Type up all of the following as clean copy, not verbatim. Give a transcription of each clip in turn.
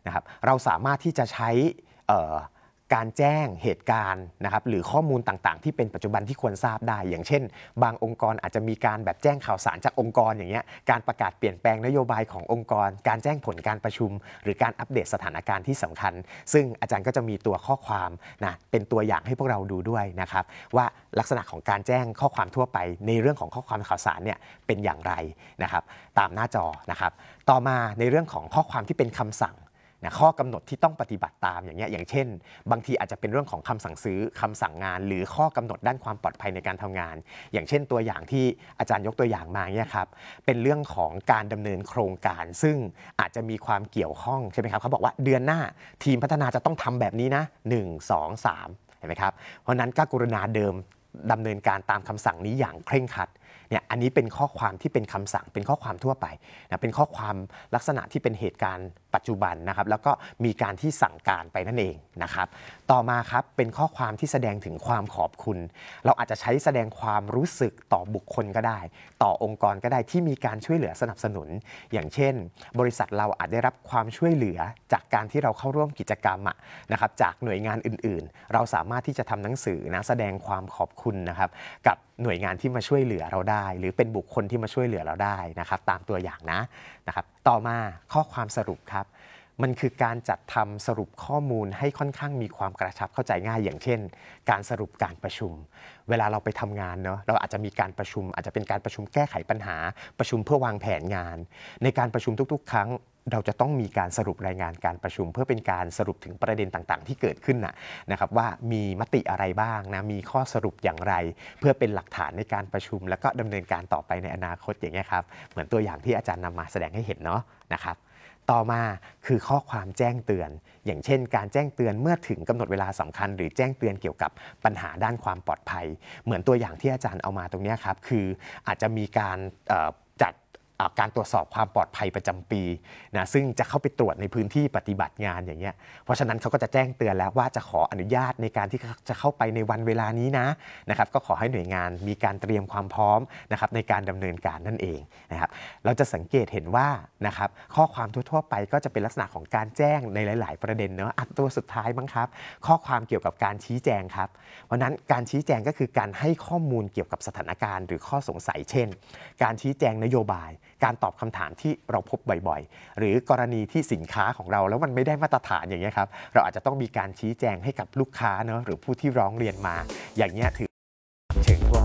นะครับเราสามารถที่จะใช้การแจ้งเหตุการณ์นะครับหรือข้อมูลต่างๆที่เป็นปัจจุบันที่ควรทราบได้อย่างเช่นบางองค์กรอาจจะมีการแบบแจ้งข่าวสารจากองค์กรอย่างเงี้ยการประกาศเปลี่ยนแปลงนโยบายขององค์กรการแจ้งผลการประชุมหรือการอัปเดตสถานการณ์ที่สำคัญซึ่งอาจารย์ก็จะมีตัวข้อความนะเป็นตัวอย่างให้พวกเราดูด้วยนะครับว่าลักษณะของการแจ้งข้อความทั่วไปในเรื่องของข้อความข่าวสารเนี่ยเป็นอย่างไรนะครับตามหน้าจอนะครับต่อมาในเรื่องของข้อความที่เป็นคำสั่งนะข้อกำหนดที่ต้องปฏิบัติตามอย่างเงี้ยอย่างเช่นบางทีอาจจะเป็นเรื่องของคำสั่งซื้อคำสั่งงานหรือข้อกำหนดด้านความปลอดภัยในการทำงานอย่างเช่นตัวอย่างที่อาจารย์ยกตัวอย่างมาเนี่ยครับเป็นเรื่องของการดำเนินโครงการซึ่งอาจจะมีความเกี่ยวข้องใช่ไหมครับเขาบอกว่าเดือนหน้าทีมพัฒนาจะต้องทำแบบนี้นะ1 2 3เห็นไหมครับเพราะนั้นก็กรุณาดำเนินการตามคำสั่งนี้อย่างเคร่งครัดเนี่ยอันนี้เป็นข้อความที่เป็นคำสั่งเป็นข้อความทั่วไปนะเป็นข้อความลักษณะที่เป็นเหตุการณ์ปัจจุบันนะครับแล้วก็มีการที่สั่งการไปนั่นเองนะครับต่อมาครับเป็นข้อความที่แสดงถึงความขอบคุณเราอาจจะใช้แสดงความรู้สึกต่อบุคคลก็ได้ต่อองค์กรก็ได้ที่มีการช่วยเหลือสนับสนุนอย่างเช่นบริษัทเราอาจได้รับความช่วยเหลือจากการที่เราเข้าร่วมกิจกรรมนะครับจากหน่วยงานอื่นๆเราสามารถที่จะทำหนังสือนะแสดงความขอบคุณนะครับกับหน่วยงานที่มาช่วยเหลือเราได้หรือเป็นบุคคลที่มาช่วยเหลือเราได้นะครับตามตัวอย่างนะครับต่อมาข้อความสรุปครับมันคือการจัดทำสรุปข้อมูลให้ค่อนข้างมีความกระชับเข้าใจง่ายอย่างเช่นการสรุปการประชุมเวลาเราไปทำงานเนาะเราอาจจะมีการประชุมอาจจะเป็นการประชุมแก้ไขปัญหาประชุมเพื่อวางแผนงานในการประชุมทุกๆครั้งเราจะต้องมีการสรุปรายงานการประชุมเพื่อเป็นการสรุปถึงประเด็นต่างๆที่เกิดขึ้นนะครับว่ามีมติอะไรบ้างนะมีข้อสรุปอย่างไรเพื่อเป็นหลักฐานในการประชุมแล้วก็ดำเนินการต่อไปในอนาคตอย่างเงี้ยครับเหมือนตัวอย่างที่อาจารย์นำมาแสดงให้เห็นเนาะนะครับต่อมาคือข้อความแจ้งเตือนอย่างเช่นการแจ้งเตือนเมื่อถึงกำหนดเวลาสำคัญหรือแจ้งเตือนเกี่ยวกับปัญหาด้านความปลอดภัยเหมือนตัวอย่างที่อาจารย์เอามาตรงนี้ครับคืออาจจะมีการจัดการตรวจสอบความปลอดภัยประจำปีนะซึ่งจะเข้าไปตรวจในพื้นที่ปฏิบัติงานอย่างเงี้ยเพราะฉะนั้นเขาก็จะแจ้งเตือนแล้วว่าจะขออนุญาตในการที่จะเข้าไปในวันเวลานี้นะครับก็ขอให้หน่วยงานมีการเตรียมความพร้อมนะครับในการดำเนินการนั่นเองนะครับเราจะสังเกตเห็นว่านะครับข้อความทั่วๆไปก็จะเป็นลักษณะของการแจ้งในหลายๆประเด็นเนาะตัวสุดท้ายมั้งครับข้อความเกี่ยวกับการชี้แจงครับเพราะนั้นการชี้แจงก็คือการให้ข้อมูลเกี่ยวกับสถานการณ์หรือข้อสงสัยเช่นการชี้แจงนโยบายการตอบคำถามที่เราพบบ่อยๆหรือกรณีที่สินค้าของเราแล้วมันไม่ได้มาตรฐานอย่างเงี้ยครับเราอาจจะต้องมีการชี้แจงให้กับลูกค้าเนอะหรือผู้ที่ร้องเรียนมาอย่างเงี้ยถือเชิงทั่ว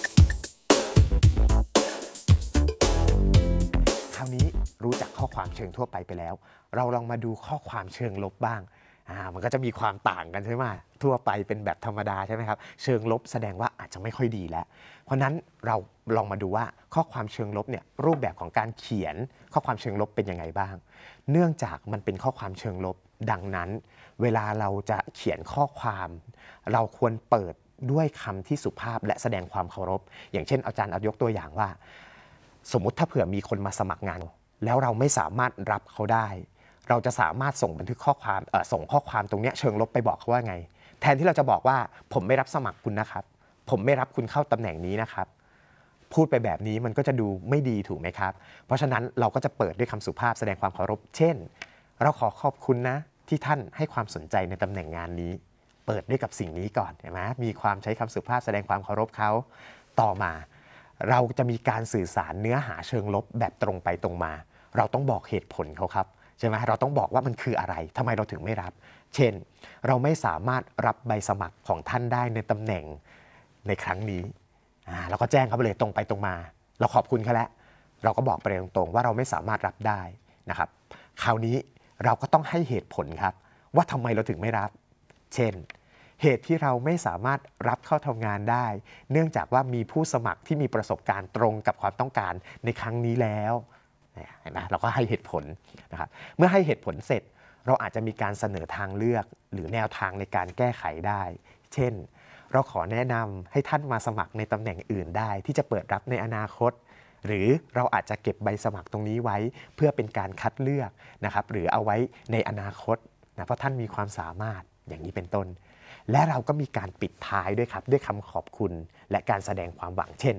คราวนี้รู้จักข้อความเชิงทั่วไปแล้วเราลองมาดูข้อความเชิงลบบ้างมันก็จะมีความต่างกันใช่ไหมทั่วไปเป็นแบบธรรมดาใช่ไหมครับเชิงลบแสดงว่าอาจจะไม่ค่อยดีแล้วเพราะนั้นเราลองมาดูว่าข้อความเชิงลบเนี่ยรูปแบบของการเขียนข้อความเชิงลบเป็นยังไงบ้างเนื่องจากมันเป็นข้อความเชิงลบดังนั้นเวลาเราจะเขียนข้อความเราควรเปิดด้วยคำที่สุภาพและแสดงความเคารพอย่างเช่นอาจารย์ยกตัวอย่างว่าสมมุติถ้าเผื่อมีคนมาสมัครงานแล้วเราไม่สามารถรับเขาได้เราจะสามารถส่งบันทึกข้อความส่งข้อความตรงนี้เชิงลบไปบอกเขาว่าไงแทนที่เราจะบอกว่าผมไม่รับสมัครคุณนะครับผมไม่รับคุณเข้าตำแหน่งนี้นะครับพูดไปแบบนี้มันก็จะดูไม่ดีถูกไหมครับเพราะฉะนั้นเราก็จะเปิดด้วยคำสุภาพแสดงความเคารพเช่นเราขอขอบคุณนะที่ท่านให้ความสนใจในตำแหน่งงานนี้เปิดด้วยกับสิ่งนี้ก่อนเห็นไหมมีความใช้คำสุภาพแสดงความเคารพเขาต่อมาเราจะมีการสื่อสารเนื้อหาเชิงลบแบบตรงไปตรงมาเราต้องบอกเหตุผลเขาครับใช่ไหมเราต้องบอกว่ามันคืออะไรทำไมเราถึงไม่รับเช่นเราไม่สามารถรับใบสมัครของท่านได้ในตำแหน่งในครั้งนี้เราก็แจ้งเขาไปเลยตรงไปตรงมาเราขอบคุณเขาแล้วเราก็บอกไปตรงๆว่าเราไม่สามารถรับได้นะครับคราวนี้เราก็ต้องให้เหตุผลครับว่าทำไมเราถึงไม่รับเช่นเหตุที่เราไม่สามารถรับเข้าทำงานได้เนื่องจากว่ามีผู้สมัครที่มีประสบการณ์ตรงกับความต้องการในครั้งนี้แล้วเห็นไหมเราก็ให้เหตุผลนะครับเมื่อให้เหตุผลเสร็จเราอาจจะมีการเสนอทางเลือกหรือแนวทางในการแก้ไขได้เช่นเราขอแนะนำให้ท่านมาสมัครในตำแหน่งอื่นได้ที่จะเปิดรับในอนาคตหรือเราอาจจะเก็บใบสมัครตรงนี้ไว้เพื่อเป็นการคัดเลือกนะครับหรือเอาไว้ในอนาคตนะเพราะท่านมีความสามารถอย่างนี้เป็นต้นและเราก็มีการปิดท้ายด้วยครับด้วยคำขอบคุณและการแสดงความหวังเช่น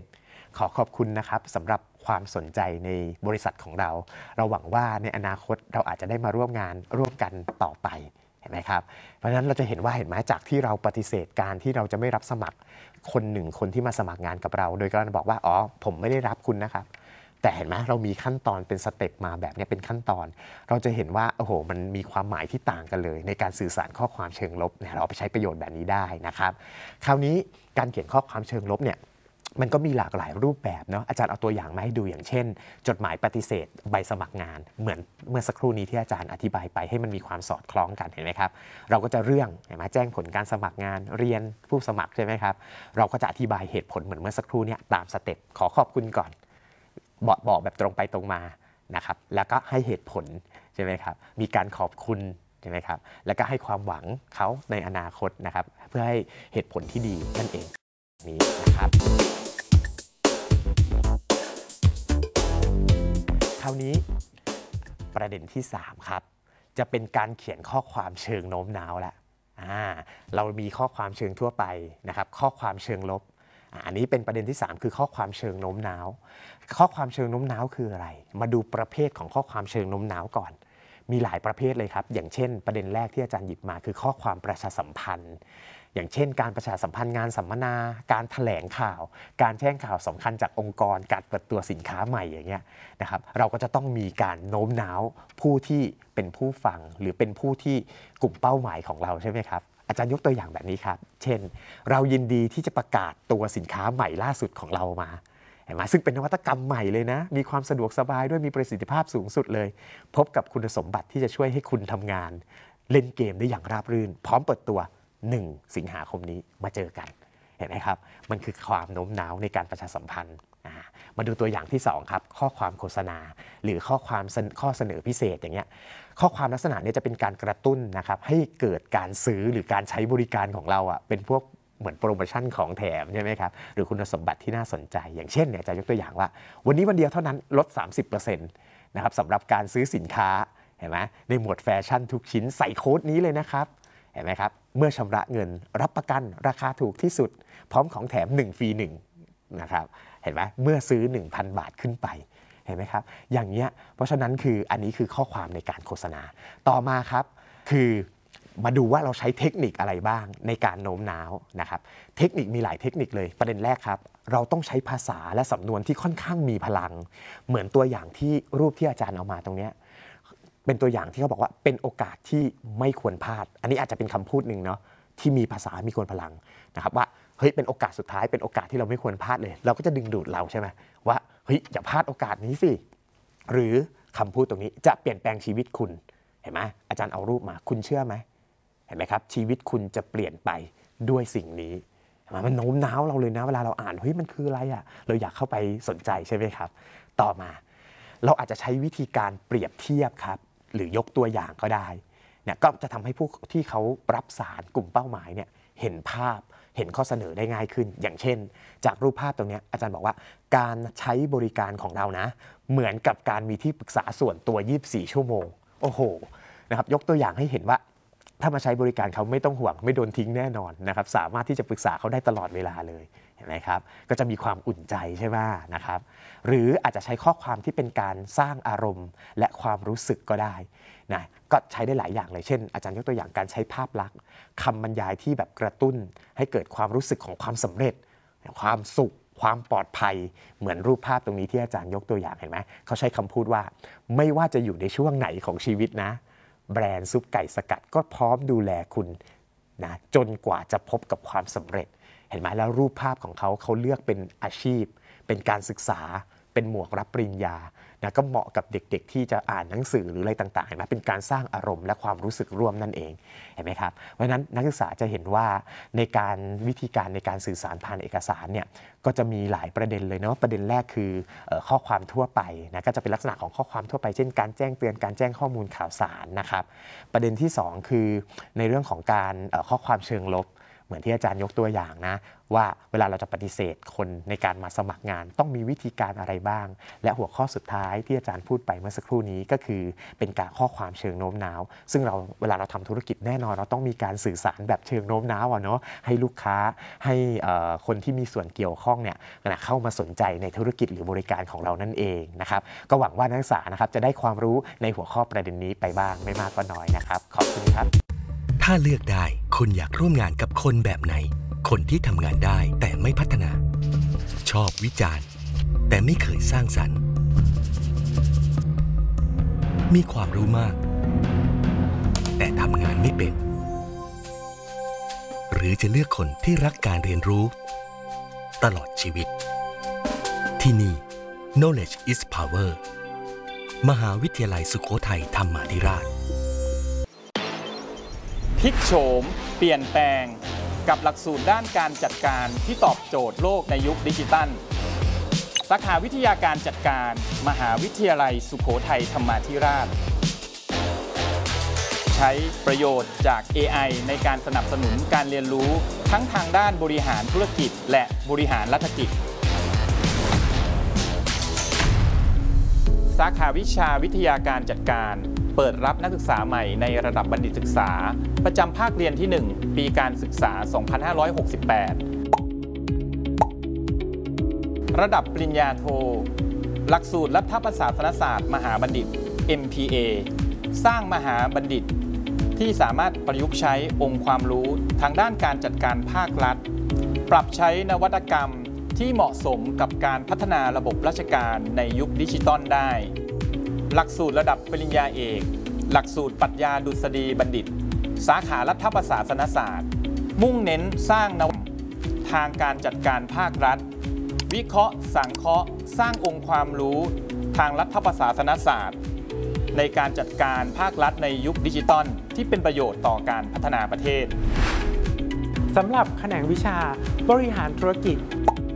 ขอขอบคุณนะครับสำหรับความสนใจในบริษัทของเราหวังว่าในอนาคตเราอาจจะได้มาร่วมงานร่วมกันต่อไปเห็นไหมครับเพราะฉะนั้นเราจะเห็นว่าเห็นไหมจากที่เราปฏิเสธการที่เราจะไม่รับสมัครคนหนึ่งคนที่มาสมัครงานกับเราโดยการบอกว่าอ๋อผมไม่ได้รับคุณนะครับแต่เห็นไหมเรามีขั้นตอนเป็นสเต็ปมาแบบนี้เป็นขั้นตอนเราจะเห็นว่าโอ้โหมันมีความหมายที่ต่างกันเลยในการสื่อสารข้อความเชิงลบเราเอาไปใช้ประโยชน์แบบนี้ได้นะครับคราวนี้การเขียนข้อความเชิงลบเนี่ยมันก็มีหลากหลายรูปแบบเนาะอาจารย์เอาตัวอย่างมาให้ดูอย่างเช่นจดหมายปฏิเสธใบสมัครงานเหมือนเมื่อสักครู่นี้ที่อาจารย์อธิบายไปให้มันมีความสอดคล้องกันเห็นไหมครับเราก็จะเรื่องเห็นไหมแจ้งผลการสมัครงานเรียนผู้สมัครใช่ไหมครับเราก็จะอธิบายเหตุผลเหมือนเมื่อสักครู่นี้ตามสเต็ปขอขอบคุณก่อนบอกแบบตรงไปตรงมานะครับแล้วก็ให้เหตุผลใช่ไหมครับมีการขอบคุณใช่ไหมครับแล้วก็ให้ความหวังเขาในอนาคตนะครับเพื่อให้เหตุผลที่ดีนั่นเองนี้นะครับคราวนี้ประเด็นที่3ครับจะเป็นการเขียนข้อความเชิงโน้มน้าวแล้วเรามีข้อความเชิงทั่วไปนะครับข้อความเชิงลบอันนี้เป็นประเด็นที่3คือข้อความเชิงโน้มน้าวข้อความเชิงโน้มน้าวคืออะไรมาดูประเภทของข้อความเชิงโน้มน้าวก่อนมีหลายประเภทเลยครับอย่างเช่นประเด็นแรกที่อาจารย์หยิบมาคือข้อความประชาสัมพันธ์อย่างเช่นการประชาสัมพันธ์งานสัมมนาการแถลงข่าวการแจ้งข่าวสำคัญจากองค์กรการเปิดตัวสินค้าใหม่อย่างเงี้ยนะครับเราก็จะต้องมีการโน้มน้าวผู้ที่เป็นผู้ฟังหรือเป็นผู้ที่กลุ่มเป้าหมายของเราใช่ไหมครับอาจารย์ยกตัวอย่างแบบนี้ครับเช่นเรายินดีที่จะประกาศตัวสินค้าใหม่ล่าสุดของเรามาเห็นไหมซึ่งเป็นนวัตกรรมใหม่เลยนะมีความสะดวกสบายด้วยมีประสิทธิภาพสูงสุดเลยพบกับคุณสมบัติที่จะช่วยให้คุณทำงานเล่นเกมได้อย่างราบรื่นพร้อมเปิดตัว1 สิงหาคมนี้มาเจอกันเห็นไหมครับมันคือความโน้มน้าวในการประชาสัมพันธ์มาดูตัวอย่างที่2ครับข้อความโฆษณาหรือข้อเสนอพิเศษอย่างเงี้ยข้อความลักษณะนี้จะเป็นการกระตุ้นนะครับให้เกิดการซื้อหรือการใช้บริการของเราเป็นพวกเหมือนโปรโมชั่นของแถมใช่ไหมครับหรือคุณสมบัติที่น่าสนใจอย่างเช่นเนี่ยจะยกตัวอย่างว่าวันนี้วันเดียวเท่านั้นลด 30% นะครับสำหรับการซื้อสินค้าเห็นไหมในหมวดแฟชั่นทุกชิ้นใส่โค้ดนี้เลยนะครับเห็นไหมครับเมื่อชำระเงินรับประกันราคาถูกที่สุดพร้อมของแถม1 ฟรี 1นะครับเห็นไหมเมื่อซื้อ 1,000 บาทขึ้นไปเห็นไหมครับอย่างเงี้ยเพราะฉะนั้นคืออันนี้คือข้อความในการโฆษณาต่อมาครับคือมาดูว่าเราใช้เทคนิคอะไรบ้างในการโน้มน้าวนะครับเทคนิคมีหลายเทคนิคเลยประเด็นแรกครับเราต้องใช้ภาษาและสำนวนที่ค่อนข้างมีพลังเหมือนตัวอย่างที่รูปที่อาจารย์เอามาตรงนี้เป็นตัวอย่างที่เขาบอกว่าเป็นโอกาสที่ไม่ควรพลาดอันนี้อาจจะเป็นคำพูดหนึ่งเนาะที่มีภาษามีควรพลังนะครับว่าเฮ้ยเป็นโอกาสสุดท้ายเป็นโอกาสที่เราไม่ควรพลาดเลยเราก็จะดึงดูดเราใช่ไหมว่าเฮ้ยอย่าพลาดโอกาสนี้สิหรือคำพูดตรงนี้จะเปลี่ยนแปลงชีวิตคุณเห็นไหมอาจารย์เอารูปมาคุณเชื่อไหมเห็นไหมครับชีวิตคุณจะเปลี่ยนไปด้วยสิ่งนี้มันโน้มน้าวเราเลยนะเวลาเราอ่านเฮ้ยมันคืออะไรเราอยากเข้าไปสนใจใช่ไหมครับต่อมาเราอาจจะใช้วิธีการเปรียบเทียบครับหรือยกตัวอย่างก็ได้เนี่ยก็จะทำให้ผู้ที่เขารับสารกลุ่มเป้าหมายเนี่ยเห็นภาพเห็นข้อเสนอได้ง่ายขึ้นอย่างเช่นจากรูปภาพตรงนี้อาจารย์บอกว่าการใช้บริการของเรานะเหมือนกับการมีที่ปรึกษาส่วนตัว24 ชั่วโมงโอ้โหนะครับยกตัวอย่างให้เห็นว่าถ้ามาใช้บริการเขาไม่ต้องห่วงไม่โดนทิ้งแน่นอนนะครับสามารถที่จะปรึกษาเขาได้ตลอดเวลาเลยเห็นไหมครับก็จะมีความอุ่นใจใช่ไหมนะครับหรืออาจจะใช้ข้อความที่เป็นการสร้างอารมณ์และความรู้สึกก็ได้นะก็ใช้ได้หลายอย่างเลยเช่นอาจารย์ยกตัวอย่างการใช้ภาพลักษณ์คำบรรยายที่แบบกระตุ้นให้เกิดความรู้สึกของความสำเร็จความสุขความปลอดภัยเหมือนรูปภาพตรงนี้ที่อาจารย์ยกตัวอย่างเห็นไหมเขาใช้คำพูดว่าไม่ว่าจะอยู่ในช่วงไหนของชีวิตนะแบรนด์ซุปไก่สกัดก็พร้อมดูแลคุณนะจนกว่าจะพบกับความสำเร็จเห็นไหมแล้วรูปภาพของเขาเลือกเป็นอาชีพเป็นการศึกษาเป็นหมวกรับปริญญานะก็เหมาะกับเด็กๆที่จะอ่านหนังสือหรืออะไรต่างๆเห็นไหมเป็นการสร้างอารมณ์และความรู้สึกร่วมนั่นเองเห็นไหมครับเพราะฉะนั้นนักศึกษาจะเห็นว่าในการวิธีการในการสื่อสารผ่านเอกสารเนี่ยก็จะมีหลายประเด็นเลยเนาะประเด็นแรกคือข้อความทั่วไปนะก็จะเป็นลักษณะของข้อความทั่วไปเช่นการแจ้งเตือนการแจ้งข้อมูลข่าวสารนะครับประเด็นที่2คือในเรื่องของการข้อความเชิงลบเหมือนที่อาจารย์ยกตัวอย่างนะว่าเวลาเราจะปฏิเสธคนในการมาสมัครงานต้องมีวิธีการอะไรบ้างและหัวข้อสุดท้ายที่อาจารย์พูดไปเมื่อสักครู่นี้ก็คือเป็นการข้อความเชิงโน้มน้าวซึ่งเวลาเราทำธุรกิจแน่นอนเราต้องมีการสื่อสารแบบเชิงโน้มน้าวเนาะให้ลูกค้าให้คนที่มีส่วนเกี่ยวข้องเนี่ยเข้ามาสนใจในธุรกิจหรือบริการของเรานั่นเองนะครับก็หวังว่านักศึกษานะครับจะได้ความรู้ในหัวข้อประเด็นนี้ไปบ้างไม่มากก็น้อยนะครับขอบคุณครับถ้าเลือกได้คุณอยากร่วมงานกับคนแบบไหนคนที่ทำงานได้แต่ไม่พัฒนาชอบวิจารณ์แต่ไม่เคยสร้างสรรค์มีความรู้มากแต่ทำงานไม่เป็นหรือจะเลือกคนที่รักการเรียนรู้ตลอดชีวิตที่นี่ Knowledge is Power มหาวิทยาลัยสุโขทัยธรรมาธิราชพลิกโฉมเปลี่ยนแปลงกับหลักสูตรด้านการจัดการที่ตอบโจทย์โลกในยุคดิจิทัลสาขาวิทยาการจัดการมหาวิทยาลัยสุโขทัยธรรมาธิราชใช้ประโยชน์จาก AI ในการสนับสนุนการเรียนรู้ทั้งทางด้านบริหารธุรกิจและบริหารรัฐกิจสาขาวิชาวิทยาการจัดการเปิดรับนักศึกษาใหม่ในระดับบัณฑิตศึกษาประจำภาคเรียนที่ 1 ปีการศึกษา 2568 ระดับปริญญาโทหลักสูตรรัฐประศาสนศาสตร์มหาบัณฑิต MPA สร้างมหาบัณฑิตที่สามารถประยุกต์ใช้องค์ความรู้ทางด้านการจัดการภาครัฐปรับใช้นวัตกรรมที่เหมาะสมกับการพัฒนาระบบราชการในยุคดิจิตอลได้หลักสูตรระดับปริญญาเอกหลักสูตรปรัชญาดุษฎีบัณฑิตสาขารัฐประศาสนศาสตร์มุ่งเน้นสร้างนวัตกรรมทางการจัดการภาครัฐวิเคราะห์สังเคราะห์สร้างองค์ความรู้ทางรัฐประศาสนศาสตร์ในการจัดการภาครัฐในยุคดิจิตอลที่เป็นประโยชน์ต่อการพัฒนาประเทศสำหรับแขนงวิชาบริหารธุรกิจ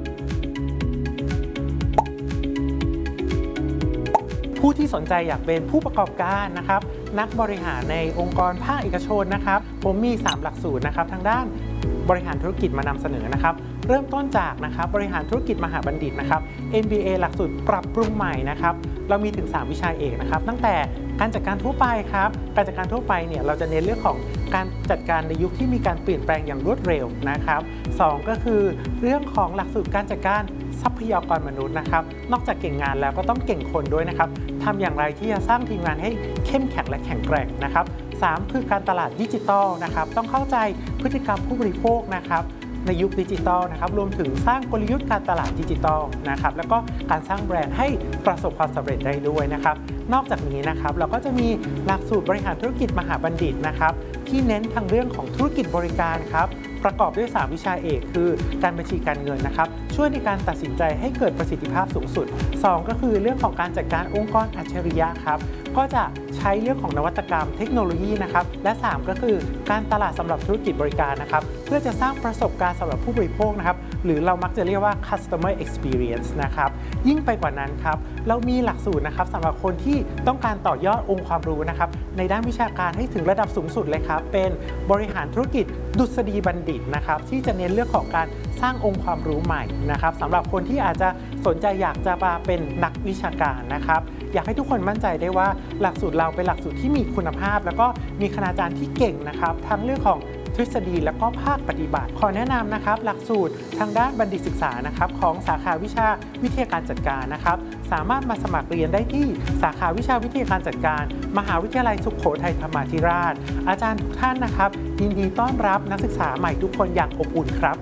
ผู้ที่สนใจอยากเป็นผู้ประกอบการนะครับนักบริหารในองค์กรภาคเอกชนนะครับผมมี3หลักสูตรนะครับทางด้านบริหารธุรกิจมานำเสนอนะครับเริ่มต้นจากนะครับบริหารธุรกิจมหาบัณฑิตนะครับ MBA หลักสูตรปรับปรุงใหม่นะครับเรามีถึง3วิชาเอกนะครับตั้งแต่การจัดการทั่วไปครับการจัดการทั่วไปเนี่ยเราจะเน้นเรื่องของการจัดการในยุคที่มีการเปลี่ยนแปลงอย่างรวดเร็วนะครับ2ก็คือเรื่องของหลักสูตรการจัดการทรัพยากรมนุษย์นะครับนอกจากเก่งงานแล้วก็ต้องเก่งคนด้วยนะครับทำอย่างไรที่จะสร้างทีมงานให้เข้มแข็งและแข็งแกร่งนะครับ3คือการตลาดดิจิทัลนะครับต้องเข้าใจพฤติกรรมผู้บริโภคนะครับในยุคดิจิทัลนะครับรวมถึงสร้างกลยุทธ์การตลาดดิจิทัลนะครับแล้วก็การสร้างแบรนด์ให้ประสบความสำเร็จได้ด้วยนะครับนอกจากนี้นะครับเราก็จะมีหลักสูตรบริหารธุรกิจมหาบัณฑิตนะครับที่เน้นทางเรื่องของธุรกิจบริการครับประกอบด้วย3วิชาเอกคือการบัญชีการเงินนะครับช่วยในการตัดสินใจให้เกิดประสิทธิภาพสูงสุด2ก็คือเรื่องของการจัดการองค์กรอัจฉริยะครับก็จะใช้เรื่องของนวัตกรรมเทคโนโลยีนะครับและ3ก็คือการตลาดสำหรับธุรกิจบริการนะครับเพื่อจะสร้างประสบการณ์สำหรับผู้บริโภคนะครับหรือเรามักจะเรียกว่า customer experience นะครับยิ่งไปกว่านั้นครับเรามีหลักสูตรนะครับสำหรับคนที่ต้องการต่อยอดองค์ความรู้นะครับในด้านวิชาการให้ถึงระดับสูงสุดเลยครับเป็นบริหารธุรกิจดุษฎีบัณฑิตนะครับที่จะเน้นเรื่องของการสร้างองค์ความรู้ใหม่นะครับสำหรับคนที่อาจจะสนใจอยากจะมาเป็นนักวิชาการนะครับอยากให้ทุกคนมั่นใจได้ว่าหลักสูตรเราเป็นหลักสูตรที่มีคุณภาพแล้วก็มีคณาจารย์ที่เก่งนะครับทั้งเรื่องของทฤษฎีและก็ภาคปฏิบัติขอแนะนำนะครับหลักสูตรทางด้านบัณฑิตศึกษานะครับของสาขาวิชาวิทยาการจัดการนะครับสามารถมาสมัครเรียนได้ที่สาขาวิชาวิทยาการจัดการมหาวิทยาลัยสุโขทัยธรรมาธิราชอาจารย์ทุกท่านนะครับยินดีต้อนรับนักศึกษาใหม่ทุกคนอย่างอบอุ่นครับ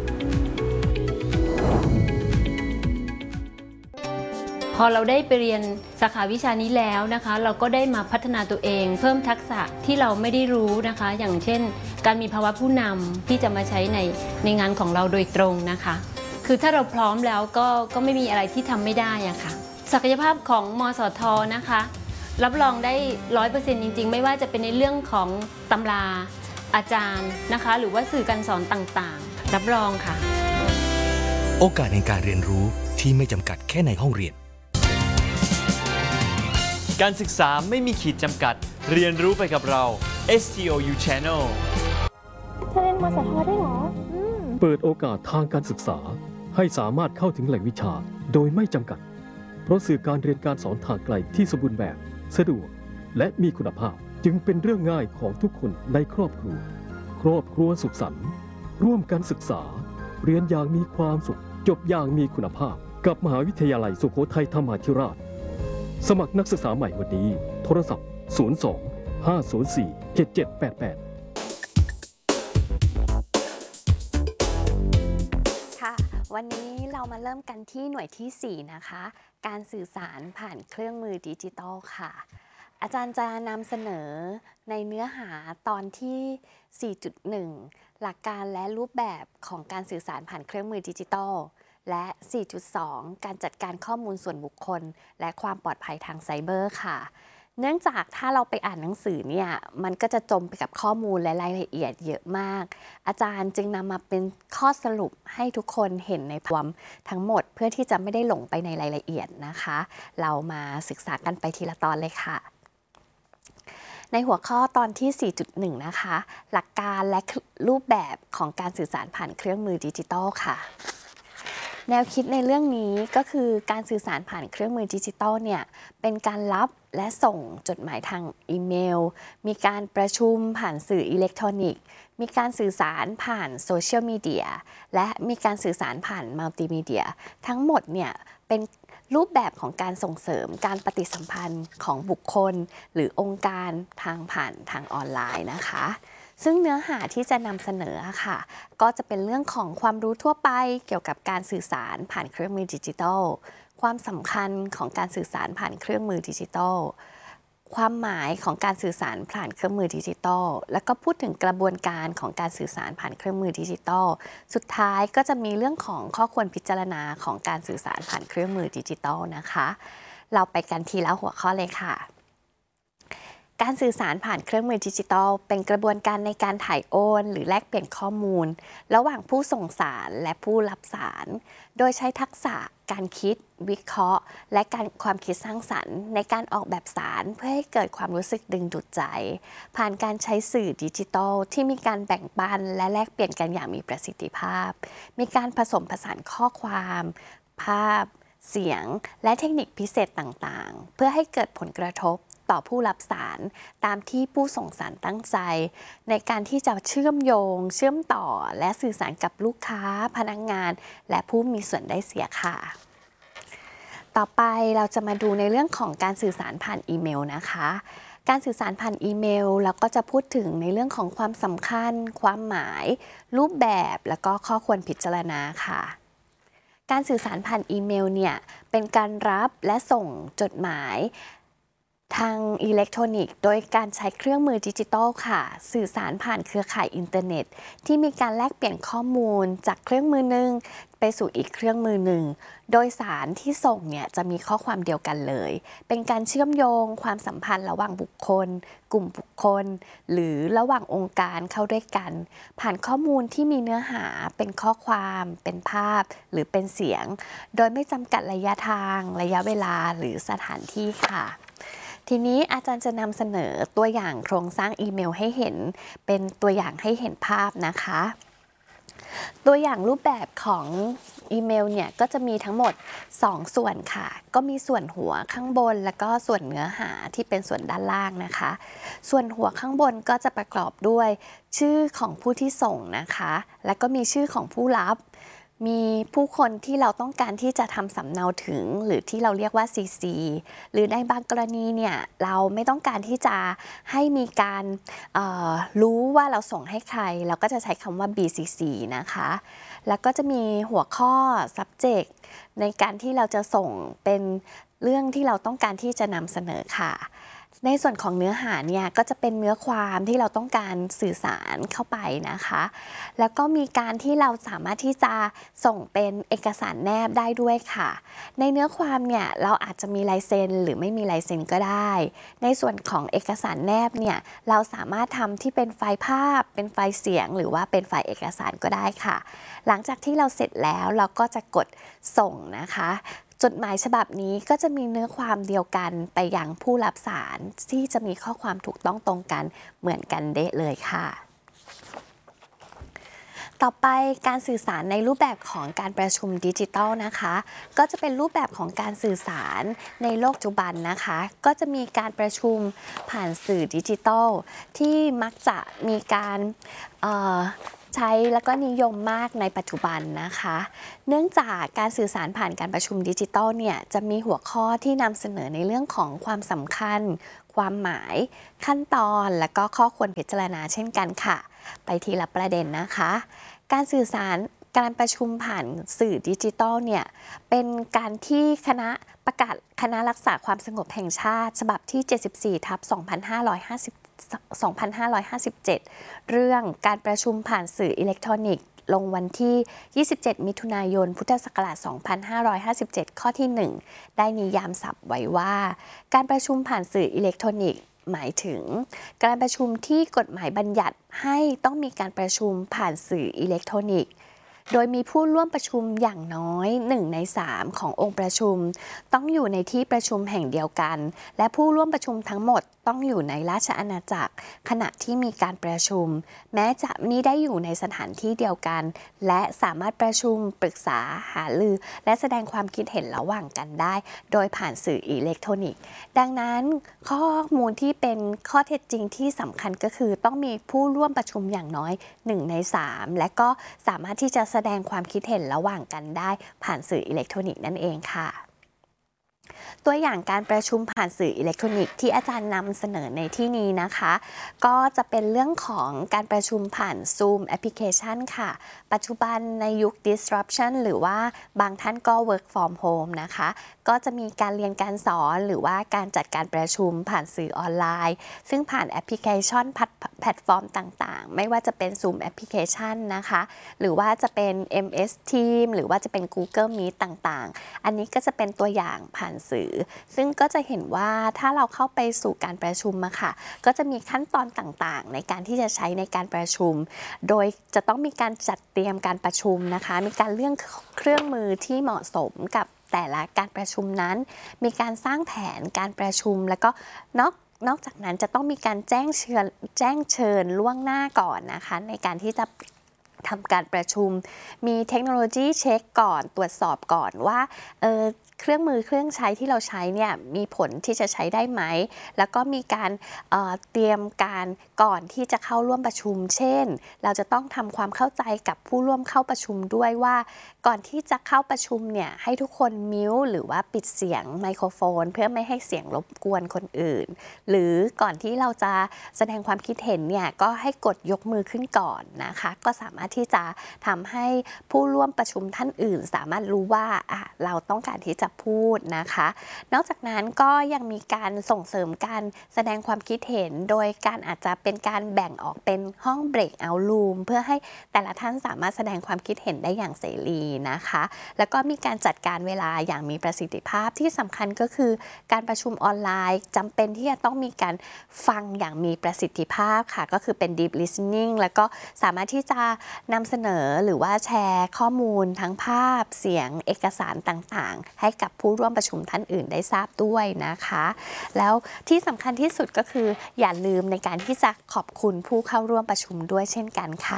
พอเราได้ไปเรียนสาขาวิชานี้แล้วนะคะเราก็ได้มาพัฒนาตัวเองเพิ่มทักษะที่เราไม่ได้รู้นะคะอย่างเช่นการมีภาวะผู้นำที่จะมาใช้ในงานของเราโดยตรงนะคะคือถ้าเราพร้อมแล้วก็ไม่มีอะไรที่ทำไม่ได้อะค่ะศักยภาพของมสท.นะคะรับรองได้ 100% จริงๆไม่ว่าจะเป็นในเรื่องของตำราอาจารย์นะคะหรือว่าสื่อการสอนต่างๆรับรองค่ะโอกาสในการเรียนรู้ที่ไม่จำกัดแค่ในห้องเรียนการศึกษาไม่มีขีดจำกัดเรียนรู้ไปกับเรา STOU Channel อเรียนมสทได้เหรอเปิดโอกาสทางการศึกษาให้สามารถเข้าถึงแหล่งวิชาโดยไม่จำกัดเพราะสื่อการเรียนการสอนทางไกลที่สมบูรณ์แบบสะดวกและมีคุณภาพจึงเป็นเรื่องง่ายของทุกคนในครอบครัวสุขสันต์ร่วมกันศึกษาเรียนอย่างมีความสุขจบอย่างมีคุณภาพกับมหาวิทยาลัยสุโขทัยธรรมาธิราชสมัครนักศึกษาใหม่วันนี้โทรศัพท์ 02-504-7788 วันนี้เรามาเริ่มกันที่หน่วยที่ 4 นะคะการสื่อสารผ่านเครื่องมือดิจิทัลค่ะอาจารย์จะนำเสนอในเนื้อหาตอนที่ 4.1 หลักการและรูปแบบของการสื่อสารผ่านเครื่องมือดิจิทัลและ 4.2 การจัดการข้อมูลส่วนบุคคลและความปลอดภัยทางไซเบอร์ค่ะเนื่องจากถ้าเราไปอ่านหนังสือเนี่ยมันก็จะจมไปกับข้อมูลและรายละเอียดเยอะมากอาจารย์จึงนำมาเป็นข้อสรุปให้ทุกคนเห็นในความทั้งหมดเพื่อที่จะไม่ได้หลงไปในรายละเอียดนะคะเรามาศึกษากันไปทีละตอนเลยค่ะในหัวข้อตอนที่ 4.1 นะคะหลักการและรูปแบบของการสื่อสารผ่านเครื่องมือดิจิทัลค่ะแนวคิดในเรื่องนี้ก็คือการสื่อสารผ่านเครื่องมือดิจิทัลเนี่ยเป็นการรับและส่งจดหมายทางอีเมลมีการประชุมผ่านสื่ออิเล็กทรอนิกส์มีการสื่อสารผ่านโซเชียลมีเดียและมีการสื่อสารผ่านมัลติมีเดียทั้งหมดเนี่ยเป็นรูปแบบของการส่งเสริมการปฏิสัมพันธ์ของบุคคลหรือองค์การผ่านทางออนไลน์นะคะซึ่งเนื้อหาที่จะนำเสนอค่ะก็จะเป็นเรื่องของความรู้ทั่วไปเกี่ยวกับการสื่อสารผ่านเครื่องมือดิจิทัลความสำคัญของการสื่อสารผ่านเครื่องมือดิจิทัลความหมายของการสื่อสารผ่านเครื่องมือดิจิทัลแล้วก็พูดถึงกระบวนการของการสื่อสารผ่านเครื่องมือดิจิทัลสุดท้ายก็จะมีเรื่องของข้อควรพิจารณาของการสื่อสารผ่านเครื่องมือดิจิทัลนะคะเราไปกันทีละหัวข้อเลยค่ะการสื่อสารผ่านเครื่องมือดิจิทัลเป็นกระบวนการในการถ่ายโอนหรือแลกเปลี่ยนข้อมูลระหว่างผู้ส่งสารและผู้รับสารโดยใช้ทักษะการคิดวิเคราะห์และความคิดสร้างสรรค์ในการออกแบบสารเพื่อให้เกิดความรู้สึกดึงดูดใจผ่านการใช้สื่อดิจิทัลที่มีการแบ่งปันและแลกเปลี่ยนกันอย่างมีประสิทธิภาพมีการผสมผสานข้อความภาพเสียงและเทคนิคพิเศษต่างๆเพื่อให้เกิดผลกระทบต่อผู้รับสารตามที่ผู้ส่งสารตั้งใจในการที่จะเชื่อมโยงเชื่อมต่อและสื่อสารกับลูกค้าพนักงานและผู้มีส่วนได้เสียค่ะต่อไปเราจะมาดูในเรื่องของการสื่อสารผ่านอีเมลนะคะการสื่อสารผ่านอีเมลเราก็จะพูดถึงในเรื่องของความสำคัญความหมายรูปแบบและก็ข้อควรพิจารณาค่ะการสื่อสารผ่านอีเมลเนี่ยเป็นการรับและส่งจดหมายทางอิเล็กทรอนิกส์โดยการใช้เครื่องมือดิจิทัลค่ะสื่อสารผ่านเครือข่ายอินเทอร์เน็ตที่มีการแลกเปลี่ยนข้อมูลจากเครื่องมือหนึ่งไปสู่อีกเครื่องมือหนึ่งโดยสารที่ส่งเนี่ยจะมีข้อความเดียวกันเลยเป็นการเชื่อมโยงความสัมพันธ์ระหว่างบุคคลกลุ่มบุคคลหรือระหว่างองค์การเข้าด้วยกันผ่านข้อมูลที่มีเนื้อหาเป็นข้อความเป็นภาพหรือเป็นเสียงโดยไม่จำกัดระยะทางระยะเวลาหรือสถานที่ค่ะทีนี้อาจารย์จะนำเสนอตัวอย่างโครงสร้างอีเมลให้เห็นเป็นตัวอย่างให้เห็นภาพนะคะตัวอย่างรูปแบบของอีเมลเนี่ยก็จะมีทั้งหมด2ส่วนค่ะก็มีส่วนหัวข้างบนแล้วก็ส่วนเนื้อหาที่เป็นส่วนด้านล่างนะคะส่วนหัวข้างบนก็จะประกอบด้วยชื่อของผู้ที่ส่งนะคะแล้วก็มีชื่อของผู้รับมีผู้คนที่เราต้องการที่จะทำสำเนาถึงหรือที่เราเรียกว่า CC หรือในบางกรณีเนี่ยเราไม่ต้องการที่จะให้มีการรู้ว่าเราส่งให้ใครเราก็จะใช้คำว่า BCC นะคะแล้วก็จะมีหัวข้อ subject ในการที่เราจะส่งเป็นเรื่องที่เราต้องการที่จะนำเสนอค่ะในส่วนของเนื้อหาเนี่ยก็จะเป็นเนื้อความที่เราต้องการสื่อสารเข้าไปนะคะแล้วก็มีการที่เราสามารถที่จะส่งเป็นเอกสารแนบได้ด้วยค่ะในเนื้อความเนี่ยเราอาจจะมีลายเซ็นหรือไม่มีลายเซ็นก็ได้ในส่วนของเอกสารแนบเนี่ยเราสามารถทำที่เป็นไฟล์ภาพเป็นไฟล์เสียงหรือว่าเป็นไฟล์เอกสารก็ได้ค่ะหลังจากที่เราเสร็จแล้วเราก็จะกดส่งนะคะจดหมายฉบับนี้ก็จะมีเนื้อความเดียวกันไปยังผู้รับสารที่จะมีข้อความถูกต้องตรงกันเหมือนกันเดะเลยค่ะต่อไปการสื่อสารในรูปแบบของการประชุมดิจิทัลนะคะก็จะเป็นรูปแบบของการสื่อสารในโลกปัจจุบันนะคะก็จะมีการประชุมผ่านสื่อดิจิทัลที่มักจะมีการใช้แล้วก็นิยมมากในปัจจุบันนะคะเนื่องจากการสื่อสารผ่านการประชุมดิจิทัลเนี่ยจะมีหัวข้อที่นำเสนอในเรื่องของความสำคัญความหมายขั้นตอนและก็ข้อควรพิจารณาเช่นกันค่ะไปทีละประเด็นนะคะการสื่อสารการประชุมผ่านสื่อดิจิทัลเนี่ยเป็นการที่ประกาศคณะรักษาความสงบแห่งชาติฉบับที่ 74/2557 เรื่องการประชุมผ่านสื่ออิเล็กทรอนิกส์ลงวันที่ 27 มิถุนายน พุทธศักราช 2557 ข้อที่ 1 ได้นิยามศัพท์ไว้ว่าการประชุมผ่านสื่ออิเล็กทรอนิกส์หมายถึงการประชุมที่กฎหมายบัญญัติให้ต้องมีการประชุมผ่านสื่ออิเล็กทรอนิกส์โดยมีผู้ร่วมประชุมอย่างน้อย1 ใน 3ขององค์ประชุมต้องอยู่ในที่ประชุมแห่งเดียวกันและผู้ร่วมประชุมทั้งหมดต้องอยู่ในราชอาณาจักรขณะที่มีการประชุมแม้จะมิได้อยู่ในสถานที่เดียวกันและสามารถประชุมปรึกษาหารือและแสดงความคิดเห็นระหว่างกันได้โดยผ่านสื่ออิเล็กทรอนิกส์ดังนั้นข้อมูลที่เป็นข้อเท็จจริงที่สำคัญก็คือต้องมีผู้ร่วมประชุมอย่างน้อย1 ใน 3และก็สามารถที่จะแสดงความคิดเห็นระหว่างกันได้ผ่านสื่ออิเล็กทรอนิกส์นั่นเองค่ะตัวอย่างการประชุมผ่านสื่ออิเล็กทรอนิกส์ที่อาจารย์นำเสนอในที่นี้นะคะก็จะเป็นเรื่องของการประชุมผ่าน Zoom แอปพลิเคชันค่ะปัจจุบันในยุค disruption หรือว่าบางท่านก็ work from home นะคะก็จะมีการเรียนการสอนหรือว่าการจัดการประชุมผ่านสื่อออนไลน์ซึ่งผ่านแอปพลิเคชันแพลตฟอร์มต่างๆไม่ว่าจะเป็น Zoom แอปพลิเคชันนะคะหรือว่าจะเป็น MS Team หรือว่าจะเป็น Google Meet ต่างๆอันนี้ก็จะเป็นตัวอย่างผ่านสื่อซึ่งก็จะเห็นว่าถ้าเราเข้าไปสู่การประชุมอะค่ะก็จะมีขั้นตอนต่างๆในการที่จะใช้ในการประชุมโดยจะต้องมีการจัดเตรียมการประชุมนะคะมีการเลือกเครื่องมือที่เหมาะสมกับแต่ละการประชุมนั้นมีการสร้างแผนการประชุมแล้วก็นอกจากนั้นจะต้องมีการแจ้งเชิญล่วงหน้าก่อนนะคะในการที่จะทำการประชุมมีเทคโนโลยีเช็คก่อนตรวจสอบก่อนว่าเครื่องมือเครื่องใช้ที่เราใช้เนี่ยมีผลที่จะใช้ได้ไหมแล้วก็มีการเตรียมการก่อนที่จะเข้าร่วมประชุมเช่นเราจะต้องทำความเข้าใจกับผู้ร่วมเข้าประชุมด้วยว่าก่อนที่จะเข้าประชุมเนี่ยให้ทุกคนมิวต์หรือว่าปิดเสียงไมโครโฟนเพื่อไม่ให้เสียงรบกวนคนอื่นหรือก่อนที่เราจะแสดงความคิดเห็นเนี่ยก็ให้กดยกมือขึ้นก่อนนะคะก็สามารถที่จะทำให้ผู้ร่วมประชุมท่านอื่นสามารถรู้ว่าเราต้องการที่จะพูดนะคะนอกจากนั้นก็ยังมีการส่งเสริมการแสดงความคิดเห็นโดยการอาจจะเป็นการแบ่งออกเป็นห้อง breakout room เพื่อให้แต่ละท่านสามารถแสดงความคิดเห็นได้อย่างเสรีนะคะแล้วก็มีการจัดการเวลาอย่างมีประสิทธิภาพที่สำคัญก็คือการประชุมออนไลน์จำเป็นที่จะต้องมีการฟังอย่างมีประสิทธิภาพค่ะก็คือเป็น deep listening แล้วก็สามารถที่จะนำเสนอหรือว่าแชร์ข้อมูลทั้งภาพเสียงเอกสารต่างๆให้กับผู้ร่วมประชุมท่านอื่นได้ทราบด้วยนะคะแล้วที่สำคัญที่สุดก็คืออย่าลืมในการที่จะขอบคุณผู้เข้าร่วมประชุมด้วยเช่นกันค่ะ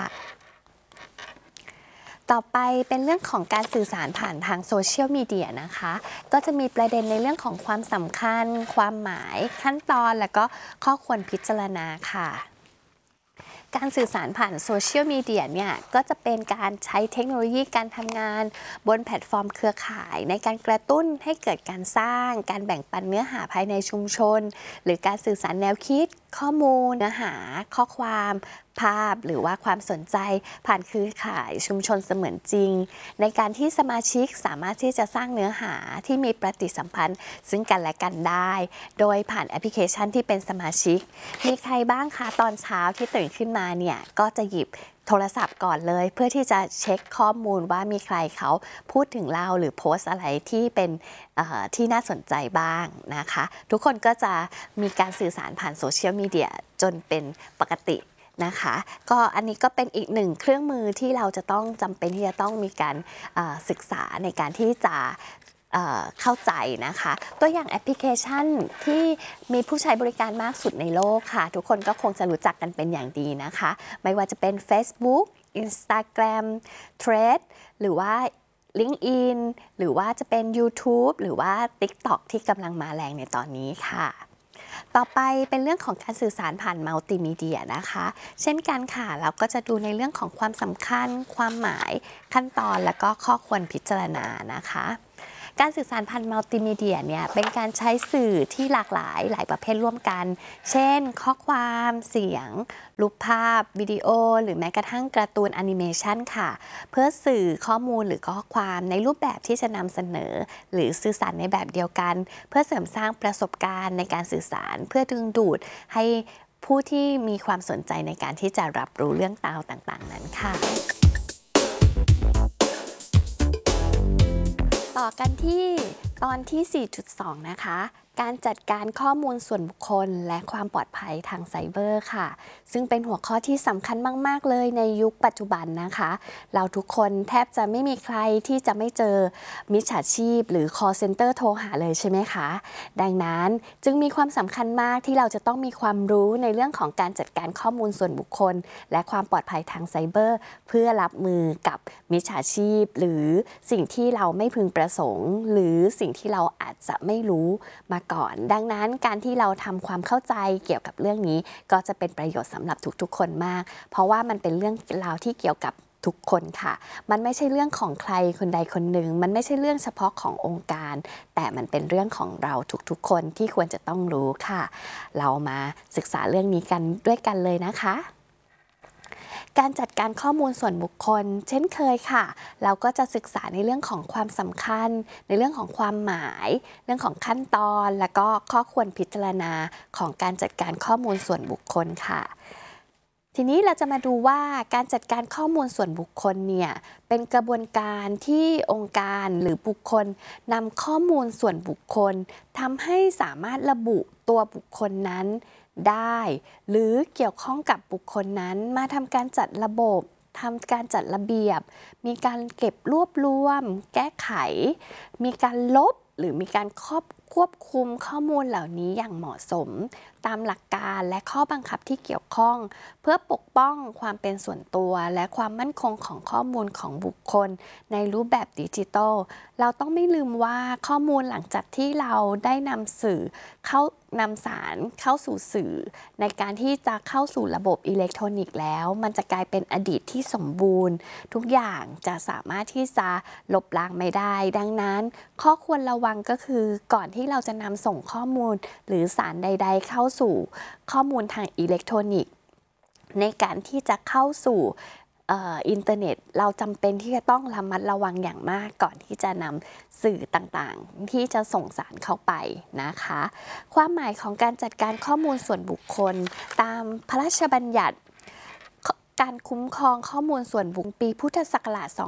ต่อไปเป็นเรื่องของการสื่อสารผ่านทางโซเชียลมีเดียนะคะก็จะมีประเด็นในเรื่องของความสำคัญความหมายขั้นตอนและก็ข้อควรพิจารณาค่ะการสื่อสารผ่านโซเชียลมีเดียเนี่ยก็จะเป็นการใช้เทคโนโลยีการทำงานบนแพลตฟอร์มเครือข่ายในการกระตุ้นให้เกิดการสร้างการแบ่งปันเนื้อหาภายในชุมชนหรือการสื่อสารแนวคิดข้อมูลเนื้อหาข้อความภาพหรือว่าความสนใจผ่านเครือข่ายชุมชนเสมือนจริงในการที่สมาชิกสามารถที่จะสร้างเนื้อหาที่มีปฏิสัมพันธ์ซึ่งกันและกันได้โดยผ่านแอปพลิเคชันที่เป็นสมาชิกมีใครบ้างคะตอนเช้าที่ตื่นขึ้นมาเนี่ยก็จะหยิบโทรศัพท์ก่อนเลยเพื่อที่จะเช็คข้อมูลว่ามีใครเขาพูดถึงเราหรือโพสต์อะไรที่เป็นที่น่าสนใจบ้างนะคะทุกคนก็จะมีการสื่อสารผ่านโซเชียลมีเดียจนเป็นปกตินะคะก็อันนี้ก็เป็นอีกหนึ่งเครื่องมือที่เราจะต้องจำเป็นที่จะต้องมีการศึกษาในการที่จะเข้าใจนะคะตัวอย่างแอปพลิเคชันที่มีผู้ใช้บริการมากสุดในโลกค่ะทุกคนก็คงจะรู้จักกันเป็นอย่างดีนะคะไม่ว่าจะเป็น Facebook Instagram Threads หรือว่า LinkedIn หรือว่าจะเป็น YouTube หรือว่า TikTok ที่กำลังมาแรงในตอนนี้ค่ะต่อไปเป็นเรื่องของการสื่อสารผ่านมัลติมีเดียนะคะเช่นกันค่ะเราก็จะดูในเรื่องของความสำคัญความหมายขั้นตอนและก็ข้อควรพิจารณานะคะการสื่อสารผ่านมัลติมีเดียเนี่ยเป็นการใช้สื่อที่หลากหลายประเภทร่วมกันเช่นข้อความเสียงรูปภาพวิดีโอหรือแม้กระทั่งการ์ตูนแอนิเมชันค่ะเพื่อสื่อข้อมูลหรือข้อความในรูปแบบที่จะนำเสนอหรือสื่อสารในแบบเดียวกันเพื่อเสริมสร้างประสบการณ์ในการสื่อสารเพื่อดึงดูดให้ผู้ที่มีความสนใจในการที่จะรับรู้เรื่องราวต่างๆนั้นค่ะต่อกันที่ตอนที่ 4.2 นะคะการจัดการข้อมูลส่วนบุคคลและความปลอดภัยทางไซเบอร์ค่ะซึ่งเป็นหัวข้อที่สำคัญมากๆเลยในยุคปัจจุบันนะคะเราทุกคนแทบจะไม่มีใครที่จะไม่เจอมิจฉาชีพหรือ call center โทรหาเลยใช่ไหมคะดังนั้นจึงมีความสำคัญมากที่เราจะต้องมีความรู้ในเรื่องของการจัดการข้อมูลส่วนบุคคลและความปลอดภัยทางไซเบอร์เพื่อรับมือกับมิจฉาชีพหรือสิ่งที่เราไม่พึงประสงค์หรือสิ่งที่เราอาจจะไม่รู้มาก่อนดังนั้นการที่เราทำความเข้าใจเกี่ยวกับเรื่องนี้ก็จะเป็นประโยชน์สำหรับทุกๆคนมากเพราะว่ามันเป็นเรื่องราวที่เกี่ยวกับทุกคนค่ะมันไม่ใช่เรื่องของใครคนใดคนหนึ่งมันไม่ใช่เรื่องเฉพาะขององค์การแต่มันเป็นเรื่องของเราทุกๆคนที่ควรจะต้องรู้ค่ะเรามาศึกษาเรื่องนี้กันด้วยกันเลยนะคะการจัดการข้อมูลส่วนบุคคลเช่นเคยค่ะเราก็จะศึกษาในเรื่องของความสำคัญในเรื่องของความหมายเรื่องของขั้นตอนและก็ข้อควรพิจารณาของการจัดการข้อมูลส่วนบุคคลค่ะทีนี้เราจะมาดูว่าการจัดการข้อมูลส่วนบุคคลเนี่ยเป็นกระบวนการที่องค์การหรือบุคคลนำข้อมูลส่วนบุคคลทำให้สามารถระบุตัวบุคคลนั้นได้หรือเกี่ยวข้องกับบุคคลนั้นมาทำการจัดระบบทำการจัดระเบียบมีการเก็บรวบรวมแก้ไขมีการลบหรือมีการควบคุมข้อมูลเหล่านี้อย่างเหมาะสมตามหลักการและข้อบังคับที่เกี่ยวข้องเพื่อปกป้องความเป็นส่วนตัวและความมั่นคงของข้อมูลของบุคคลในรูปแบบดิจิทัลเราต้องไม่ลืมว่าข้อมูลหลังจากที่เราได้นำสารเข้าสู่สื่อในการที่จะเข้าสู่ระบบอิเล็กทรอนิกส์แล้วมันจะกลายเป็นอดีตที่สมบูรณ์ทุกอย่างจะสามารถที่จะลบล้างไม่ได้ดังนั้นข้อควรระวังก็คือก่อนที่เราจะนำส่งข้อมูลหรือสารใดๆเข้าสู่ข้อมูลทางอิเล็กทรอนิกส์ในการที่จะเข้าสู่อินเทอร์เน็ตเราจำเป็นที่จะต้องระมัดระวังอย่างมากก่อนที่จะนำสื่อต่างๆที่จะส่งสารเข้าไปนะคะความหมายของการจัดการข้อมูลส่วนบุคคลตามพระราชบัญญัติการคุ้มครองข้อมูลส่วนบุคคลปีพุทธศักราช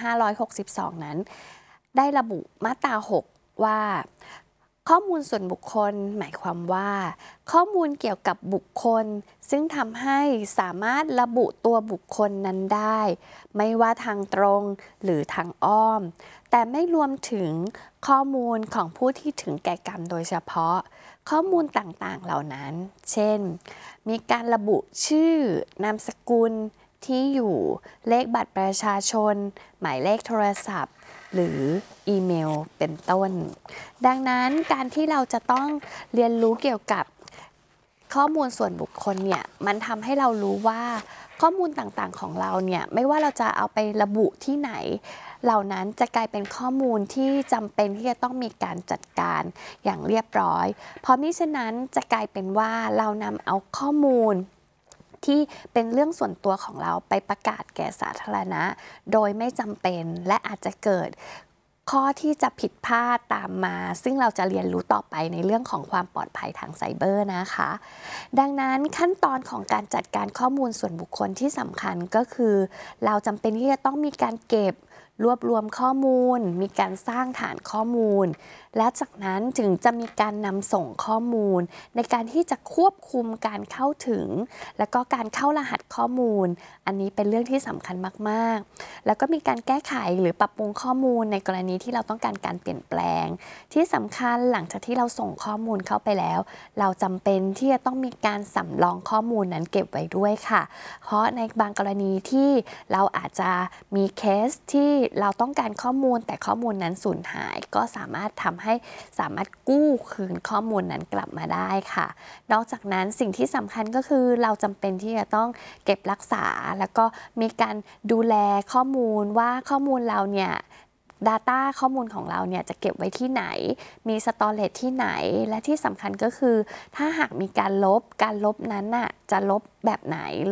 2562 นั้นได้ระบุมาตรา 6 ว่าข้อมูลส่วนบุคคลหมายความว่าข้อมูลเกี่ยวกับบุคคลซึ่งทำให้สามารถระบุตัวบุคคลนั้นได้ไม่ว่าทางตรงหรือทางอ้อมแต่ไม่รวมถึงข้อมูลของผู้ที่ถึงแก่กรรมโดยเฉพาะข้อมูลต่างๆเหล่านั้นเช่นมีการระบุชื่อนามสกุลที่อยู่เลขบัตรประชาชนหมายเลขโทรศัพท์หรืออีเมลเป็นต้นดังนั้นการที่เราจะต้องเรียนรู้เกี่ยวกับข้อมูลส่วนบุคคลเนี่ยมันทำให้เรารู้ว่าข้อมูลต่างๆของเราเนี่ยไม่ว่าเราจะเอาไประบุที่ไหนเหล่านั้นจะกลายเป็นข้อมูลที่จำเป็นที่จะต้องมีการจัดการอย่างเรียบร้อยเพราะมิฉะนั้นจะกลายเป็นว่าเรานำเอาข้อมูลที่เป็นเรื่องส่วนตัวของเราไปประกาศแก่สาธารณะโดยไม่จำเป็นและอาจจะเกิดข้อที่จะผิดพลาดตามมาซึ่งเราจะเรียนรู้ต่อไปในเรื่องของความปลอดภัยทางไซเบอร์นะคะดังนั้นขั้นตอนของการจัดการข้อมูลส่วนบุคคลที่สำคัญก็คือเราจำเป็นที่จะต้องมีการเก็บรวบรวมข้อมูลมีการสร้างฐานข้อมูลและจากนั้นถึงจะมีการนำส่งข้อมูลในการที่จะควบคุมการเข้าถึงและก็การเข้ารหัสข้อมูลอันนี้เป็นเรื่องที่สำคัญมากๆแล้วก็มีการแก้ไขหรือปรับปรุงข้อมูลในกรณีที่เราต้องการการเปลี่ยนแปลงที่สำคัญหลังจากที่เราส่งข้อมูลเข้าไปแล้วเราจำเป็นที่จะต้องมีการสำรองข้อมูลนั้นเก็บไว้ด้วยค่ะเพราะในบางกรณีที่เราอาจจะมีเคสที่เราต้องการข้อมูลแต่ข้อมูลนั้นสูญหายก็สามารถทำให้สามารถกู้คืนข้อมูลนั้นกลับมาได้ค่ะนอกจากนั้นสิ่งที่สำคัญก็คือเราจำเป็นที่จะต้องเก็บรักษาแล้วก็มีการดูแลข้อมูลว่าข้อมูลเราเนี่ยData ข้อมูลของเราเนี่ยจะเก็บไว้ที่ไหนมี storage ที่ไหนและที่สำคัญก็คือถ้าหากมีการลบนั้นน่ะจะลบแบบไหน